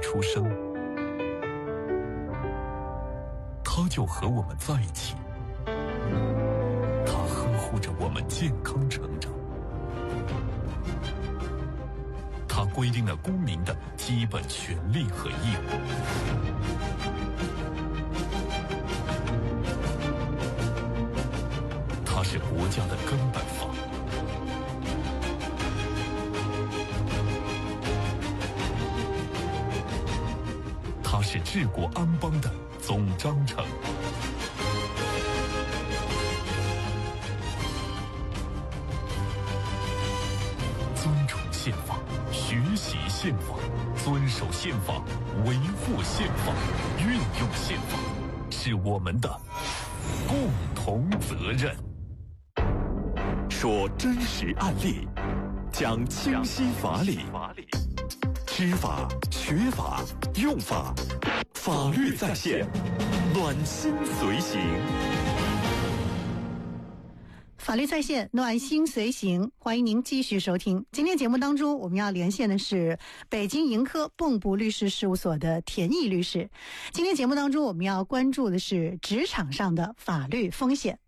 出生，他就和我们在一起，他呵护着我们健康成长，他规定了公民的基本权利和义务。它是国家的根本法，它是治国安邦的总章程。尊崇宪法，学习宪法，遵守宪法，维护宪法，运用宪法，是我们的共同责任。 说真实案例，讲清晰法理，知法、学法、用法，法律在线，暖心随行。 法律在线，暖心随行，欢迎您继续收听。今天节目当中，我们要连线的是北京盈科蚌埠律师事务所的田毅律师。今天节目当中，我们要关注的是职场上的法律风险。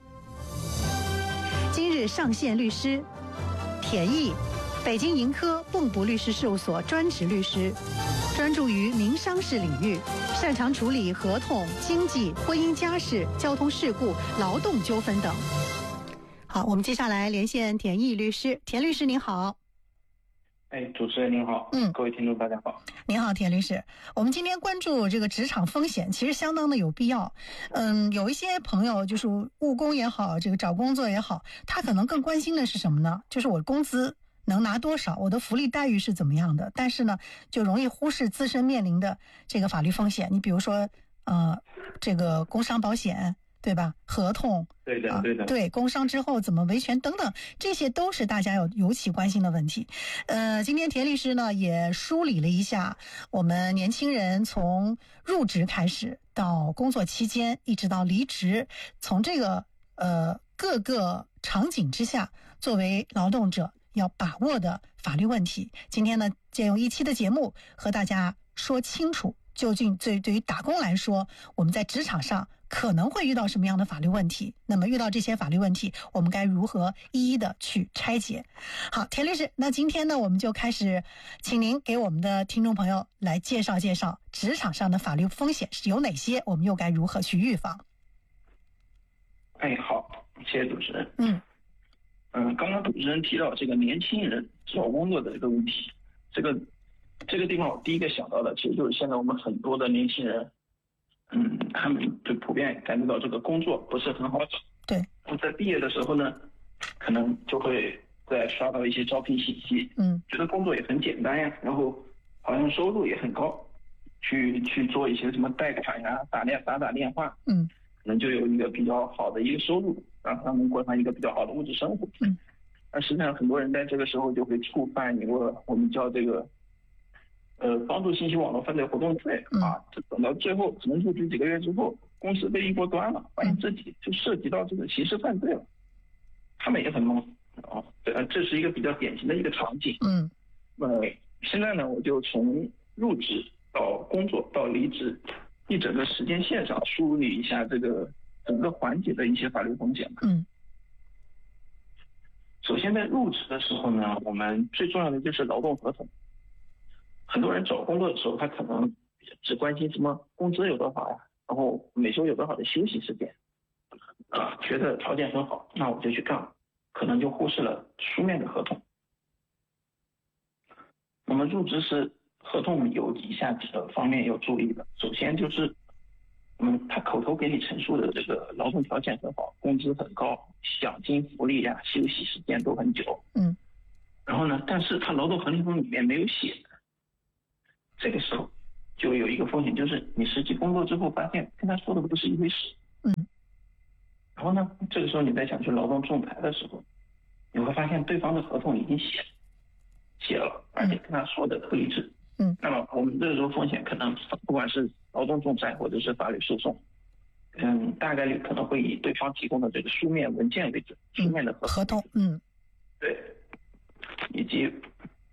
今日上线律师田毅，北京盈科蚌埠律师事务所专职律师，专注于民商事领域，擅长处理合同、经济、婚姻家事、交通事故、劳动纠纷等。好，我们接下来连线田毅律师。田律师您好。 主持人您好。各位听众大家好。 您好，田律师。我们今天关注这个职场风险，其实相当的有必要。有一些朋友就是务工也好，这个找工作也好，他可能更关心的是什么呢？就是我工资能拿多少，我的福利待遇是怎么样的。但是呢，就容易忽视自身面临的这个法律风险。你比如说，这个工伤保险，对吧？合同， 对的， 对，工伤之后怎么维权等等，这些都是大家尤其关心的问题。今天田律师呢也梳理了一下我们年轻人从入职开始到工作期间一直到离职，从这个各个场景之下，作为劳动者要把握的法律问题。今天呢，借用一期的节目和大家说清楚，究竟对于打工来说，我们在职场上可能会遇到什么样的法律问题？那么遇到这些法律问题，我们该如何一一的去拆解？好，田律师，那今天呢，我们就开始，请您给我们的听众朋友来介绍介绍职场上的法律风险是有哪些，我们又该如何去预防？ 好，谢谢主持人。刚刚主持人提到这个年轻人找工作的这个问题，这个地方我第一个想到的，其实就是现在我们很多的年轻人，他们就普遍感觉到这个工作不是很好找。 对。 在毕业的时候呢，可能就会在刷到一些招聘信息，觉得工作也很简单呀，然后好像收入也很高，去做一些什么贷款呀、打电话，可能就有一个比较好的一个收入，让他们过上一个比较好的物质生活。而实际上很多人在这个时候就会触犯一个我们叫这个帮助信息网络犯罪活动罪这等到最后可能入职几个月之后，公司被一锅端了，发现自己就涉及到这个刑事犯罪了，他们也很懵这是一个比较典型的一个场景。现在呢，我就从入职到工作到离职一整个时间线上梳理一下这个整个环节的一些法律风险。首先在入职的时候呢，我们最重要的就是劳动合同。很多人找工作的时候，他可能只关心什么工资有多少呀，然后每周有多少的休息时间，觉得条件很好，那我就去干，可能就忽视了书面的合同。那么入职时合同有以下几个方面要注意的，首先就是他口头给你陈述的这个劳动条件很好，工资很高，奖金福利呀、休息时间都很久。然后呢，但是他劳动合同里面没有写，这个时候就有一个风险，就是你实际工作之后发现跟他说的不是一回事。然后呢，这个时候你再想去劳动仲裁的时候，你会发现对方的合同已经写了，而且跟他说的不一致。那么我们这个时候风险可能不管是劳动仲裁或者是法律诉讼，大概率可能会以对方提供的这个书面文件为准，书面的合同。 对， 以及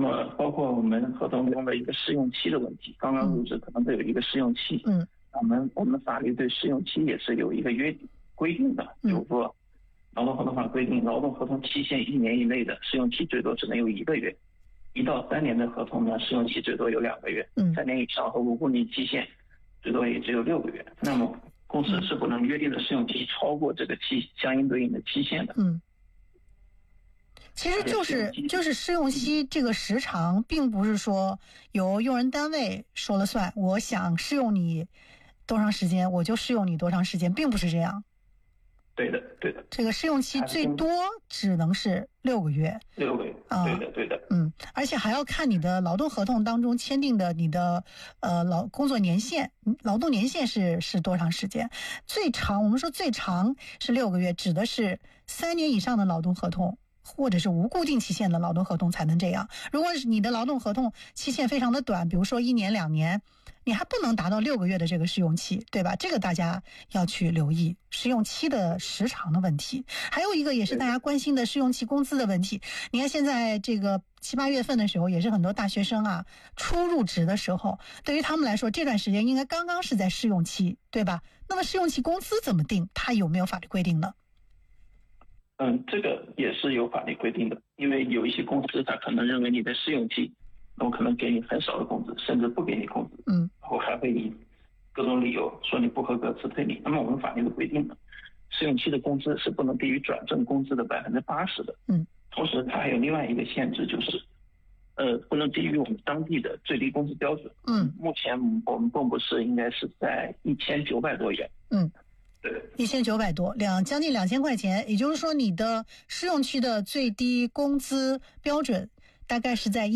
么包括我们合同中的一个试用期的问题，刚刚入职可能都有一个试用期。我们法律对试用期也是有一个规定的，比如说劳动合同法规定，劳动合同期限1年以内的试用期最多只能有1个月，1到3年的合同呢，试用期最多有2个月，3年以上和无固定期限最多也只有6个月。那么公司是不能约定的试用期超过这个相应对应的期限的。 其实就是试用期这个时长，并不是说由用人单位说了算，我想试用你多长时间我就试用你多长时间，并不是这样。 对的。 这个试用期最多只能是6个月。6个月， 对的。 而且还要看你的劳动合同当中签订的你的工作年限，劳动年限是多长时间？最长我们说最长是6个月，指的是3年以上的劳动合同，或者是无固定期限的劳动合同才能这样。如果你的劳动合同期限非常的短，比如说1年2年，你还不能达到6个月的这个试用期，对吧？这个大家要去留意试用期的时长的问题。还有一个也是大家关心的试用期工资的问题。你看现在这个7、8月份的时候，也是很多大学生啊初入职的时候，对于他们来说这段时间应该刚刚是在试用期，对吧？那么试用期工资怎么定？它有没有法律规定呢？ 这个也是有法律规定的，因为有一些公司他可能认为你的试用期，那么可能给你很少的工资，甚至不给你工资，然后还会以各种理由说你不合格辞退你。那么我们法律的规定呢，试用期的工资是不能低于转正工资的80%的。同时它还有另外一个限制，就是不能低于我们当地的最低工资标准。目前我们蚌埠市应该是在1900多元。对，1900多，将近2000块钱。也就是说，你的试用期的最低工资标准大概是在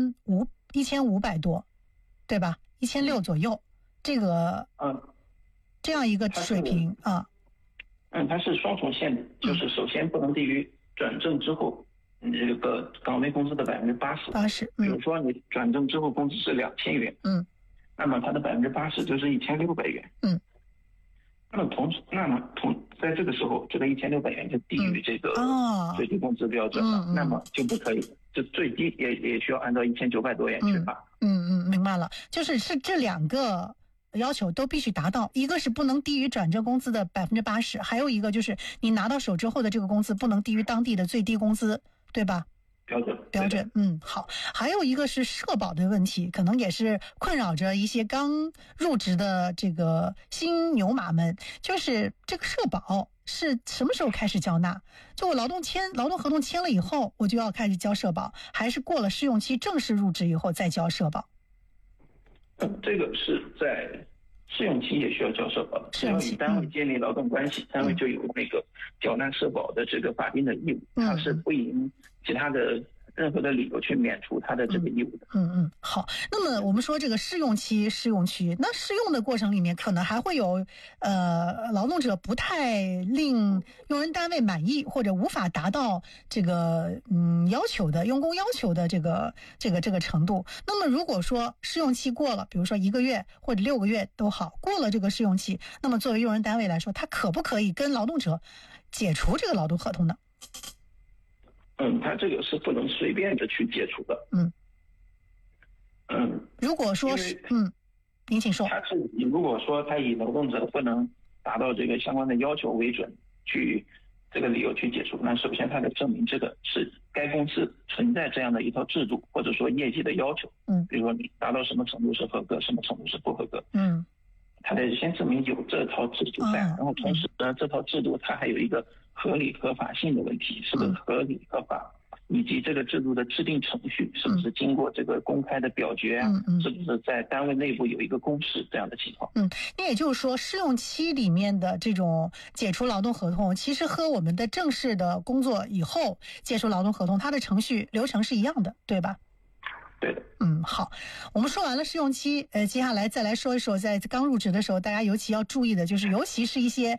1500多，对吧？1600左右，这个这样一个水平啊。它是双重限制，就是首先不能低于转正之后这个岗位工资的80%。比如说你转正之后工资是2000元，那么它的80%就是1600元。那么在这个时候，这个1600元就低于这个最低工资标准了，那么就不可以，就最低也需要按照1900多元去罚。 明白了，是这2个要求都必须达到，一个是不能低于转正工资的80%，还有一个就是你拿到手之后的这个工资不能低于当地的最低工资，对吧？标准。好。还有一个是社保的问题，可能也是困扰着一些刚入职的这个新牛马们，就是这个社保是什么时候开始交纳？就我劳动合同签了以后，我就要开始交社保，还是过了试用期正式入职以后再交社保？ 这个是在试用期也需要交社保的，只要与单位建立劳动关系，单位就有那个缴纳社保的这个法定的义务，它是不以其他的任何的理由去免除他的这个义务的。 好。那么我们说这个试用期、试用期，那试用的过程里面可能还会有劳动者不太令用人单位满意，或者无法达到这个要求的用工要求的这个程度。那么如果说试用期过了，比如说1个月或者6个月都好，过了这个试用期，那么作为用人单位来说，他可不可以跟劳动者解除这个劳动合同呢？ 他这个是不能随便的去解除的。 如果说是您请说。 如果说他以劳动者不能达到这个相关的要求为准，去这个理由去解除，那首先他得证明这个是该公司存在这样的一套制度，或者说业绩的要求。比如说你达到什么程度是合格，什么程度是不合格。他得先证明有这套制度在，然后同时呢，这套制度它还有一个合理合法性的问题，是不是合理合法，以及这个制度的制定程序是不是经过这个公开的表决啊，是不是在单位内部有一个公示这样的情况。 那也就是说，试用期里面的这种解除劳动合同，其实和我们的正式的工作以后解除劳动合同，它的程序流程是一样的，对吧？ 对的。 好，我们说完了试用期，接下来再来说一说，在刚入职的时候，大家尤其要注意的就是，尤其是一些